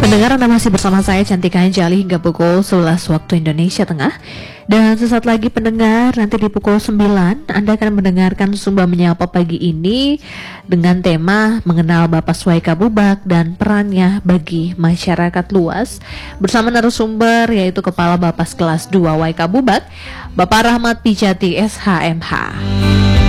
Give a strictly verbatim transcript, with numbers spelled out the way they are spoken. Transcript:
Pendengar, Anda masih bersama saya Cantika Anjali hingga pukul sebelas waktu Indonesia Tengah. Dan sesaat lagi pendengar, nanti di pukul sembilan Anda akan mendengarkan Sumba Menyapa pagi ini dengan tema mengenal Bapak Swaika Bubak dan perannya bagi masyarakat luas, bersama narasumber yaitu Kepala Bapas Kelas dua Waika Bubak, Bapak Rahmat Pijati S H M H.